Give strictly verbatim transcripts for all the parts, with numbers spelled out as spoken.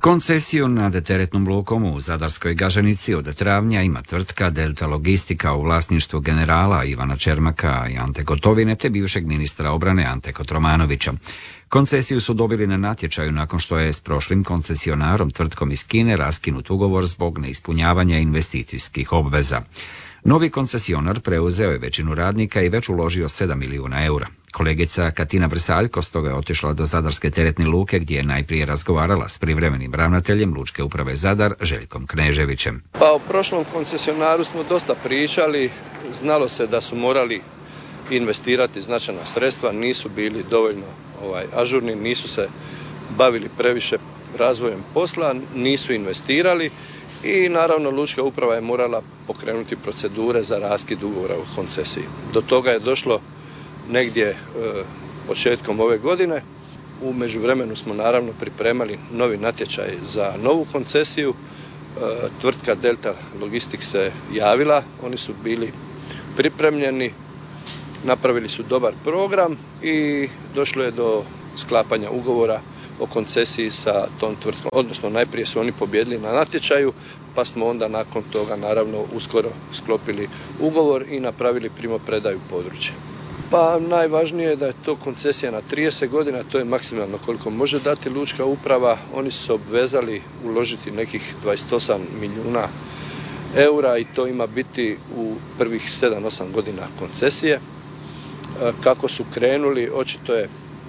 Koncesiju nad teretnom lukom u Zadarskoj Gaženici od travnja ima tvrtka Delta Logistika u vlasništvu generala Ivana Čermaka i Ante Gotovine te bivšeg ministra obrane Ante Kotromanovića. Koncesiju su dobili na natječaju nakon što je s prošlim koncesionarom tvrtkom iz Kine raskinut ugovor zbog neispunjavanja investicijskih obveza. Novi koncesionar preuzeo je većinu radnika i već uložio sedam milijuna eura. Kolegica Katina Vrsaljko stoga je otišla do Zadarske teretne luke gdje je najprije razgovarala s privremenim ravnateljem Lučke uprave Zadar Željkom Kneževićem. Pa o prošlom koncesionaru smo dosta pričali, znalo se da su morali investirati značajna sredstva, nisu bili dovoljno ovaj, ažurni, nisu se bavili previše razvojem posla, nisu investirali i naravno Lučka uprava je morala pokrenuti procedure za raskid ugovora o koncesiji. Do toga je došlo negdje e, početkom ove godine. U međuvremenu smo naravno pripremali novi natječaj za novu koncesiju. E, tvrtka Delta Logistics se javila, oni su bili pripremljeni, napravili su dobar program i došlo je do sklapanja ugovora o koncesiji sa tom tvrtkom. Odnosno najprije su oni pobijedili na natječaju, pa smo onda nakon toga naravno uskoro sklopili ugovor i napravili primopredaju područja. Pa najvažnije je da je to koncesija na trideset godina, to je maksimalno koliko može dati Lučka uprava. Oni su se obvezali uložiti nekih dvadeset osam milijuna eura i to ima biti u prvih sedam osam godina koncesije. Kako su krenuli, očito je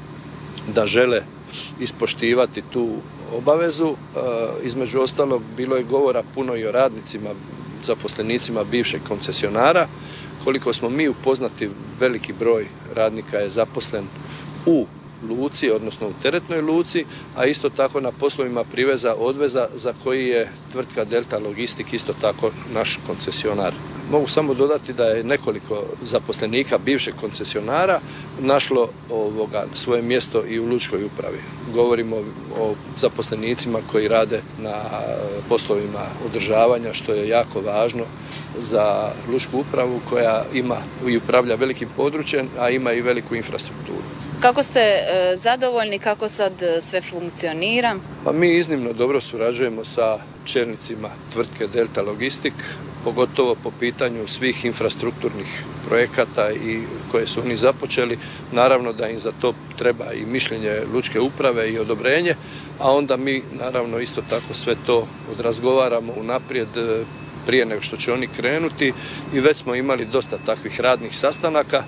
da žele ispoštivati tu obavezu. Između ostalog bilo je govora puno i o radnicima, zaposlenicima bivšeg koncesionara. Koliko smo mi upoznati, veliki broj radnika je zaposlen u luci, odnosno u teretnoj luci, a isto tako na poslovima priveza odveza za koji je tvrtka Delta Logistik isto tako naš koncesionar. Mogu samo dodati da je nekoliko zaposlenika bivšeg koncesionara našlo ovoga svoje mjesto i u Lučkoj upravi. Govorimo o zaposlenicima koji rade na poslovima održavanja, što je jako važno za Lučku upravu koja ima i upravlja velikim područjem, a ima i veliku infrastrukturu. Kako ste e, zadovoljni, kako sad sve funkcionira? Pa mi iznimno dobro surađujemo sa čelnicima tvrtke Delta Logistik, pogotovo po pitanju svih infrastrukturnih projekata i koje su oni započeli. Naravno da im za to treba i mišljenje Lučke uprave i odobrenje, a onda mi naravno isto tako sve to odrazgovaramo unaprijed prije nego što će oni krenuti i već smo imali dosta takvih radnih sastanaka.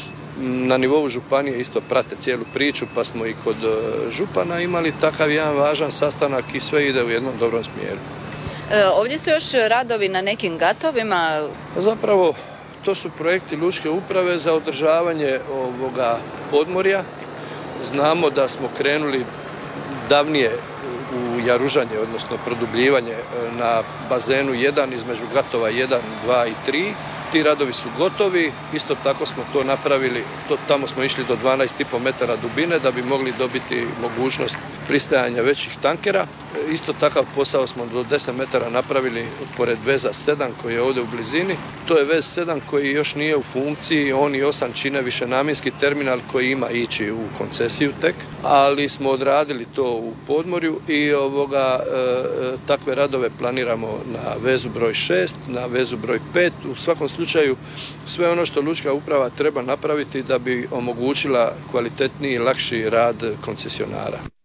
Na nivou županije isto prate cijelu priču, pa smo i kod župana imali takav jedan važan sastanak i sve ide u jednom dobrom smjeru. E, ovdje su još radovi na nekim gatovima. Zapravo to su projekti Lučke uprave za održavanje ovoga podmorja. Znamo da smo krenuli davnije u jaružanje, odnosno produbljivanje na bazenu jedan između gatova jedan, dva i tri. Ti radovi su gotovi, isto tako smo to napravili, to, tamo smo išli do dvanaest i pol metara dubine da bi mogli dobiti mogućnost pristajanja većih tankera. Isto takav posao smo do deset metara napravili pored veza sedam koji je ovdje u blizini. To je vez sedam koji još nije u funkciji, on i osam čine višenamjenski terminal koji ima ići u koncesiju tek, ali smo odradili to u podmorju i ovoga, e, takve radove planiramo na vezu broj šest, na vezu broj pet. U svakom slučaju sve ono što Lučka uprava treba napraviti da bi omogućila kvalitetniji i lakši rad koncesionara.